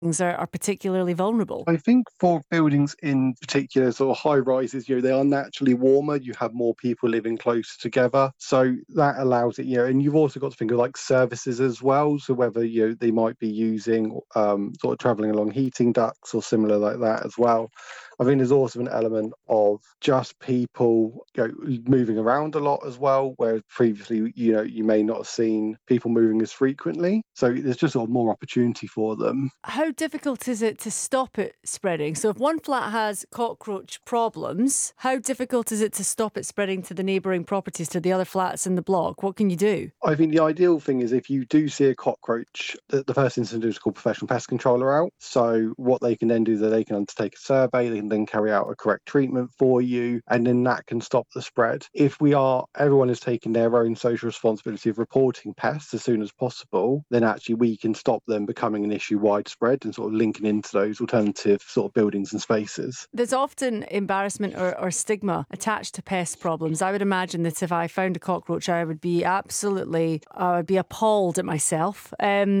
are particularly vulnerable? I think for buildings in particular, sort of high rises, they are naturally warmer. You have more people living closer together. So that allows it, and you've also got to think of like services as well. So whether, they might be using sort of traveling along heating ducts or similar like that as well. I think there's also an element of just people, moving around a lot as well, whereas previously, you may not have seen people moving as frequently. So there's just sort of more opportunity for them. How difficult is it to stop it spreading? So if one flat has cockroach problems, how difficult is it to stop it spreading to the neighbouring properties, to the other flats in the block? What can you do? I think the ideal thing is if you do see a cockroach, the first thing to do is call professional pest controller out. So what they can then do is that they can undertake a survey, they can then carry out a correct treatment for you, and then that can stop the spread. If everyone is taking their own social responsibility of reporting pests as soon as possible, then actually we can stop them becoming an issue widespread and sort of linking into those alternative sort of buildings and spaces. There's often embarrassment or stigma attached to pest problems. I would imagine that if I found a cockroach, I would be appalled at myself.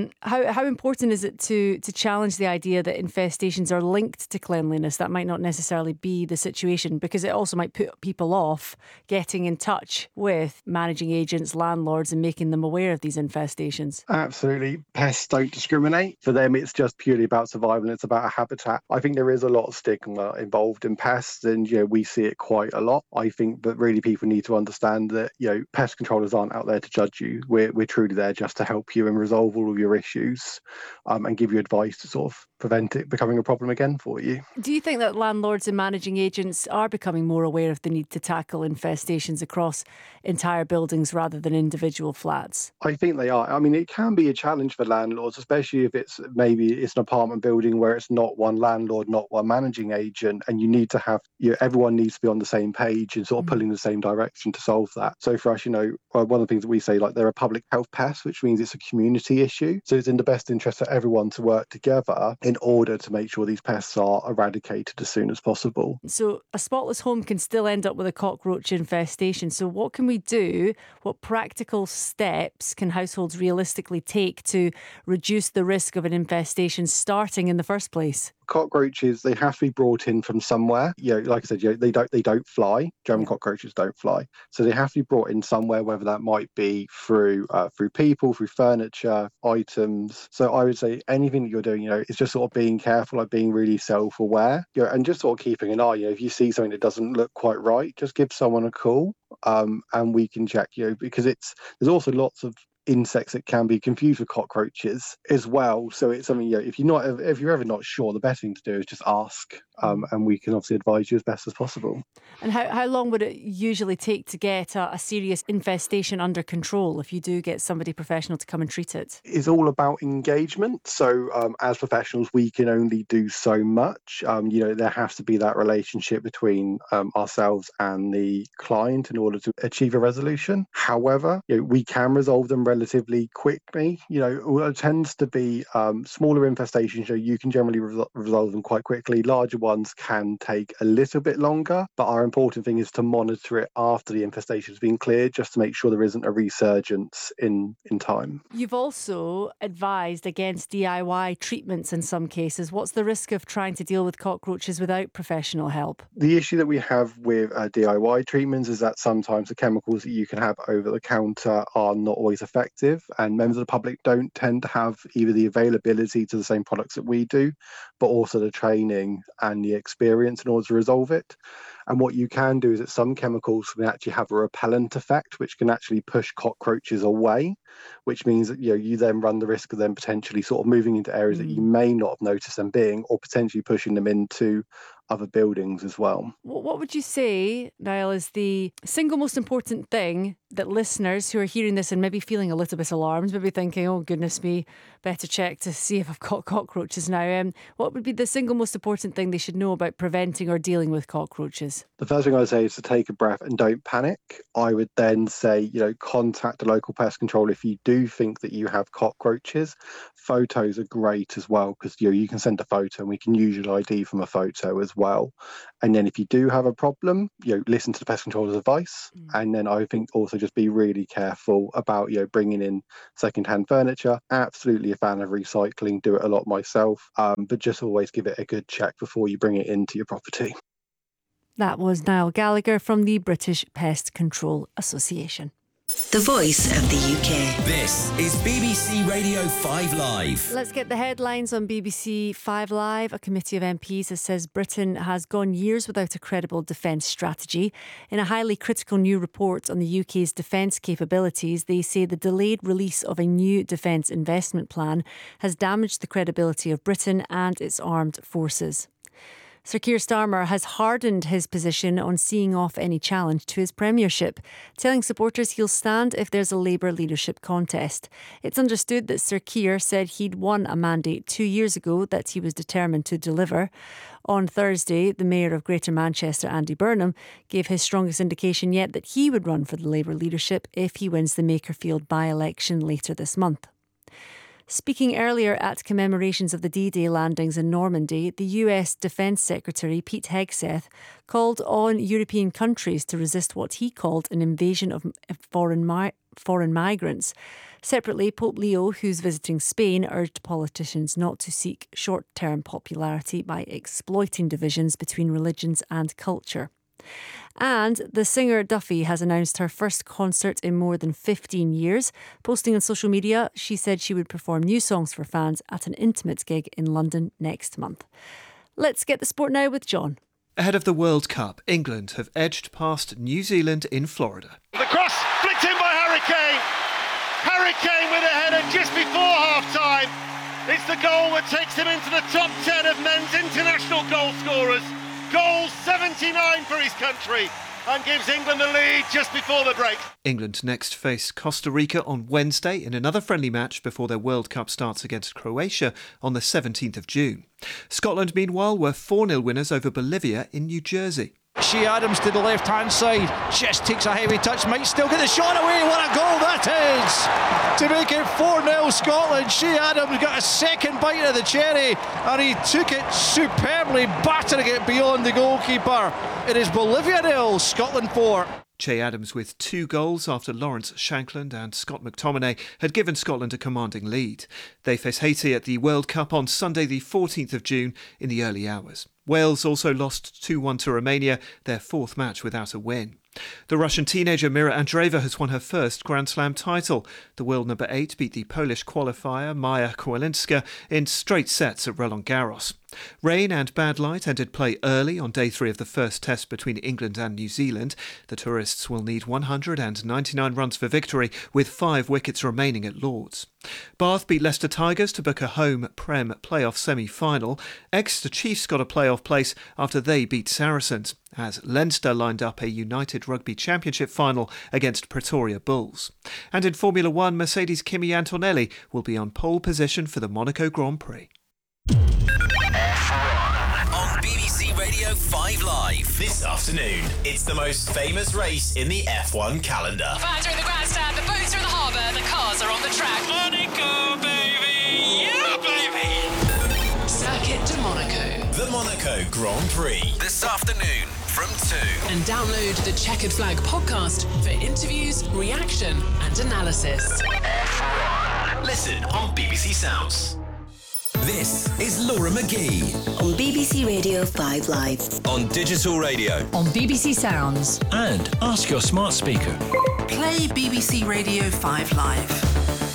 How important is it to challenge the idea that infestations are linked to cleanliness? That might not necessarily be the situation, because it also might put people off getting in touch with managing agents, landlords, and making them aware of these infestations. Absolutely. Pests don't discriminate. For them, it's just purely about survival and it's about a habitat. I think there is a lot of stigma involved in pests, and we see it quite a lot. I think that really people need to understand that pest controllers aren't out there to judge you. We're truly there just to help you and resolve all of your issues, and give you advice to sort of prevent it becoming a problem again for you. Do you think that landlords and managing agents are becoming more aware of the need to tackle infestations across entire buildings rather than individual flats? I think they are. I mean, it can be a challenge for landlords, especially if it's an apartment building where it's not one landlord, not one managing agent, and you need to have everyone needs to be on the same page and sort of pulling the same direction to solve that. So for us, one of the things that we say, like, they're a public health pest, which means it's a community issue. So it's in the best interest for everyone to work together in order to make sure these pests are eradicated as soon as possible. So a spotless home can still end up with a cockroach infestation. So what can we do? What practical steps can households realistically take to reduce the risk of an infestation starting in the first place? Cockroaches, they have to be brought in from somewhere. Like I said, they don't fly. German Yeah. cockroaches don't fly, so they have to be brought in somewhere. Whether that might be through people, through furniture, items. So I would say anything that you're doing, is just sort of being careful, like being really self-aware, and just sort of keeping an eye. If you see something that doesn't look quite right, just give someone a call, and we can check. Because there's also lots of insects that can be confused with cockroaches as well. So it's something, if you're ever not sure, the best thing to do is just ask, and we can obviously advise you as best as possible. And how long would it usually take to get a serious infestation under control if you do get somebody professional to come and treat it? It's all about engagement. So as professionals, we can only do so much. There has to be that relationship between ourselves and the client in order to achieve a resolution. However, we can resolve them relatively quickly. It tends to be smaller infestations. You can generally resolve them quite quickly. Larger ones can take a little bit longer, but our important thing is to monitor it after the infestation has been cleared, just to make sure there isn't a resurgence in time. You've also advised against DIY treatments in some cases. What's the risk of trying to deal with cockroaches without professional help? The issue that we have with DIY treatments is that sometimes the chemicals that you can have over the counter are not always effective, and members of the public don't tend to have either the availability to the same products that we do, but also the training and the experience in order to resolve it. And what you can do is that some chemicals can actually have a repellent effect, which can actually push cockroaches away, which means that you then run the risk of them potentially sort of moving into areas that you may not have noticed them being, or potentially pushing them into other buildings as well. What would you say, Niall, is the single most important thing that listeners who are hearing this and maybe feeling a little bit alarmed, maybe thinking, oh, goodness me, better check to see if I've got cockroaches now? What would be the single most important thing they should know about preventing or dealing with cockroaches? news? The first thing I would say is to take a breath and don't panic. I would then say, contact the local pest control if you do think that you have cockroaches. Photos are great as well because you can send a photo and we can use your ID from a photo as well. And then if you do have a problem, listen to the pest controller's advice. And then I think also just be really careful about bringing in secondhand furniture. Absolutely a fan of recycling, do it a lot myself, but just always give it a good check before you bring it into your property. That was Niall Gallagher from the British Pest Control Association. The voice of the UK. This is BBC Radio 5 Live. Let's get the headlines on BBC 5 Live. A committee of MPs has says Britain has gone years without a credible defence strategy. In a highly critical new report on the UK's defence capabilities, they say the delayed release of a new defence investment plan has damaged the credibility of Britain and its armed forces. Sir Keir Starmer has hardened his position on seeing off any challenge to his premiership, telling supporters he'll stand if there's a Labour leadership contest. It's understood that Sir Keir said he'd won a mandate 2 years ago that he was determined to deliver. On Thursday, the Mayor of Greater Manchester, Andy Burnham, gave his strongest indication yet that he would run for the Labour leadership if he wins the Makerfield by-election later this month. Speaking earlier at commemorations of the D-Day landings in Normandy, the US Defence Secretary Pete Hegseth called on European countries to resist what he called an invasion of foreign migrants. Separately, Pope Leo, who's visiting Spain, urged politicians not to seek short-term popularity by exploiting divisions between religions and culture. And the singer Duffy has announced her first concert in more than 15 years. Posting on social media, she said she would perform new songs for fans at an intimate gig in London next month. Let's get the sport now with John. Ahead of the World Cup, England have edged past New Zealand in Florida. The cross flicked in by Harry Kane. Harry Kane with a header just before half-time. It's the goal that takes him into the top 10 of men's international goal scorers. Goal 79 for his country and gives England the lead just before the break. England next face Costa Rica on Wednesday in another friendly match before their World Cup starts against Croatia on the 17th of June. Scotland, meanwhile, were 4-0 winners over Bolivia in New Jersey. Shea Adams to the left-hand side, just takes a heavy touch, might still get the shot away. What a goal that is! To make it 4-0 Scotland. Shea Adams got a second bite of the cherry and he took it superbly, battering it beyond the goalkeeper. It is Bolivia 0, Scotland 4. Shea Adams with 2 goals after Lawrence Shankland and Scott McTominay had given Scotland a commanding lead. They face Haiti at the World Cup on Sunday the 14th of June in the early hours. Wales also lost 2-1 to Romania, their 4th match without a win. The Russian teenager Mira Andreeva has won her first Grand Slam title. The world number 8 beat the Polish qualifier Maja Kowalinska in straight sets at Roland Garros. Rain and bad light ended play early on day 3 of the first test between England and New Zealand. The tourists will need 199 runs for victory, with 5 wickets remaining at Lord's. Bath beat Leicester Tigers to book a home Prem playoff semi-final. Exeter Chiefs got a playoff place after they beat Saracens, as Leinster lined up a United Rugby Championship final against Pretoria Bulls. And in Formula 1, Mercedes' Kimi Antonelli will be on pole position for the Monaco Grand Prix. On BBC Radio 5 Live. This afternoon, it's the most famous race in the F1 calendar. Fans are in the grandstand, the boats are in the harbour, the cars are on the track. Monaco, baby! Yeah, baby! Circuit de Monaco. The Monaco Grand Prix. This afternoon from 2. And download the Checkered Flag podcast for interviews, reaction and analysis. Listen on BBC Sounds. This is Laura McGee. On BBC Radio 5 Live. On digital radio. On BBC Sounds. And ask your smart speaker. Play BBC Radio 5 Live.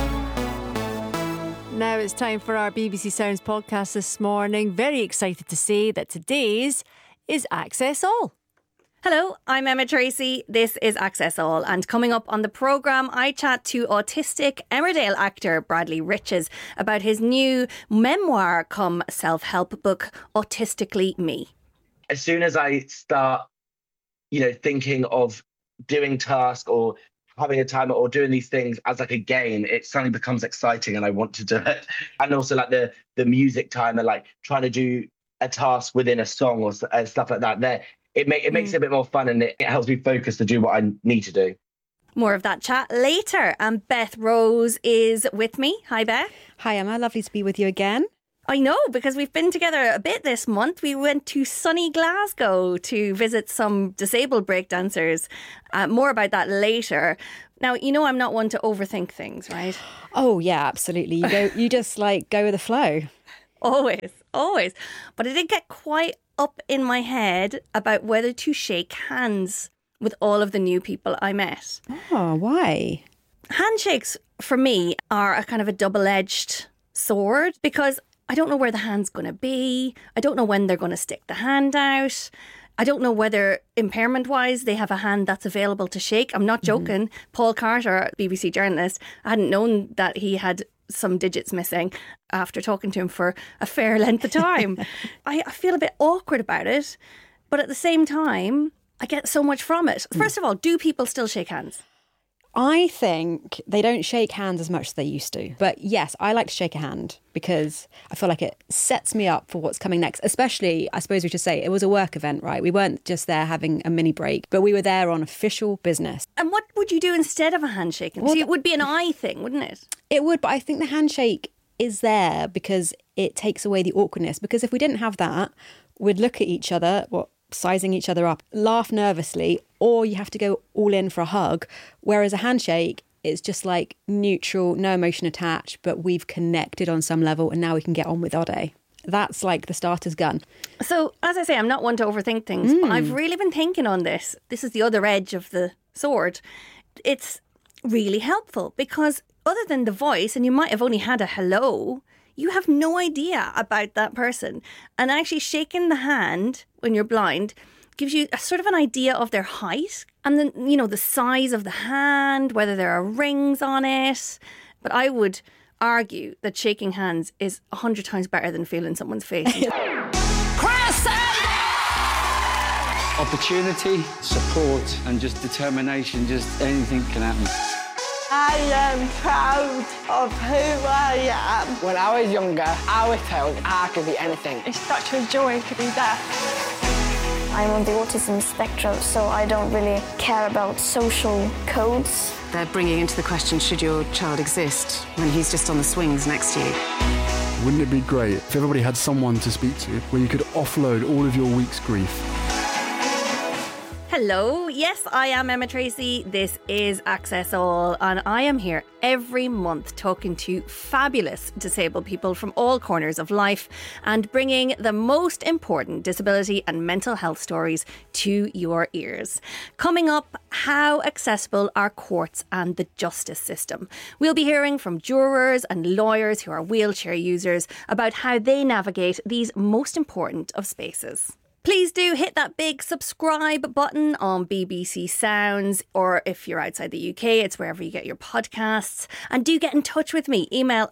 Now it's time for our BBC Sounds podcast this morning. Very excited to say that today's is Access All. Hello, I'm Emma Tracy. This is Access All, and coming up on the programme, I chat to autistic Emmerdale actor Bradley Riches about his new memoir come self-help book, Autistically Me. As soon as I start, thinking of doing tasks or having a timer or doing these things as like a game, it suddenly becomes exciting and I want to do it. And also like the music timer, like trying to do a task within a song or stuff like that. it makes it a bit more fun, and it helps me focus to do what I need to do. More of that chat later. And Beth Rose is with me. Hi, Beth. Hi, Emma. Lovely to be with you again. I know, because we've been together a bit this month. We went to sunny Glasgow to visit some disabled breakdancers. More about that later. Now, you know I'm not one to overthink things, right? Oh, yeah, absolutely. You just like go with the flow. Always. But I did get quite up in my head about whether to shake hands with all of the new people I met. Oh, why? Handshakes, for me, are a kind of a double-edged sword, because I don't know where the hand's going to be. I don't know when they're going to stick the hand out. I don't know whether impairment-wise they have a hand that's available to shake. I'm not joking. Paul Carter, BBC journalist, I hadn't known that he had some digits missing after talking to him for a fair length of time. I feel a bit awkward about it, but at the same time, I get so much from it. First of all, do people still shake hands? I think they don't shake hands as much as they used to. But yes, I like to shake a hand because I feel like it sets me up for what's coming next. Especially, I suppose we should say, it was a work event, right? We weren't just there having a mini break, but we were there on official business. And what would you do instead of a handshake? See, it would be an eye thing, wouldn't it? It would, but I think the handshake is there because it takes away the awkwardness. Because if we didn't have that, we'd look at each other, sizing each other up, laugh nervously, or you have to go all in for a hug. Whereas a handshake, it's just like neutral, no emotion attached, but we've connected on some level and now we can get on with our day. That's like the starter's gun. So, as I say, I'm not one to overthink things, but I've really been thinking on this. This is the other edge of the sword. It's really helpful because other than the voice, and you might have only had a hello, you have no idea about that person. And actually shaking the hand when you're blind gives you a sort of an idea of their height and then, you know, the size of the hand, whether there are rings on it. But I would argue that shaking hands is 100 times better than feeling someone's face. Opportunity, support and just determination, just anything can happen. I am proud of who I am. When I was younger, I was told I could be anything. It's such a joy to be there. I'm on the autism spectrum, so I don't really care about social codes. They're bringing into the question, should your child exist when he's just on the swings next to you? Wouldn't it be great if everybody had someone to speak to where you could offload all of your week's grief? Hello, yes, I am Emma Tracy. This is Access All, and I am here every month talking to fabulous disabled people from all corners of life and bringing the most important disability and mental health stories to your ears. Coming up, how accessible are courts and the justice system? We'll be hearing from jurors and lawyers who are wheelchair users about how they navigate these most important of spaces. Please do hit that big subscribe button on BBC Sounds, or if you're outside the UK, it's wherever you get your podcasts. And do get in touch with me. Email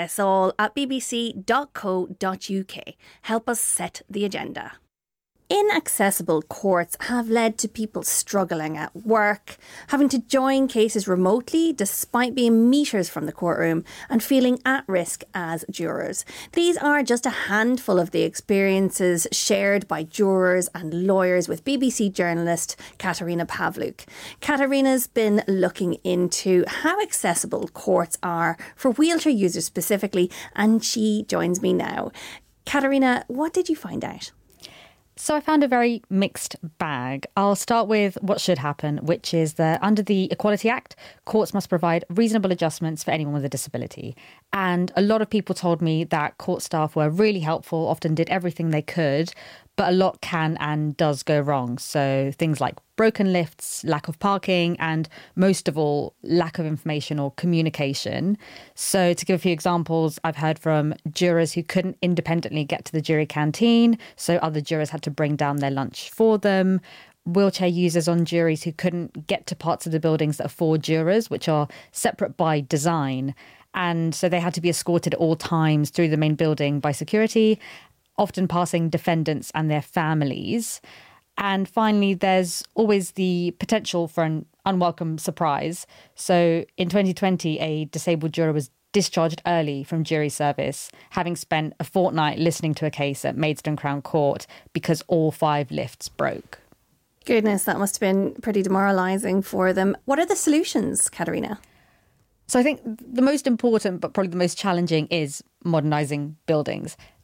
accessall@bbc.co.uk. Help us set the agenda. Inaccessible courts have led to people struggling at work, having to join cases remotely despite being metres from the courtroom and feeling at risk as jurors. These are just a handful of the experiences shared by jurors and lawyers with BBC journalist Katarina Pawluk. Katarina's been looking into how accessible courts are for wheelchair users specifically, and she joins me now. Katarina, what did you find out? So I found a very mixed bag. I'll start with what should happen, which is that under the Equality Act, courts must provide reasonable adjustments for anyone with a disability. And a lot of people told me that court staff were really helpful, often did everything they could, but a lot can and does go wrong. So things like broken lifts, lack of parking, and most of all, lack of information or communication. So to give a few examples, I've heard from jurors who couldn't independently get to the jury canteen, so other jurors had to bring down their lunch for them. Wheelchair users on juries who couldn't get to parts of the buildings that are for jurors, which are separate by design. And so they had to be escorted at all times through the main building by security, often passing defendants and their families. And finally, there's always the potential for an unwelcome surprise. So in 2020, a disabled juror was discharged early from jury service, having spent a fortnight listening to a case at Maidstone Crown Court because all 5 lifts broke. Goodness, that must have been pretty demoralising for them. What are the solutions, Katerina? So I think the most important, but probably the most challenging, is modernising buildings.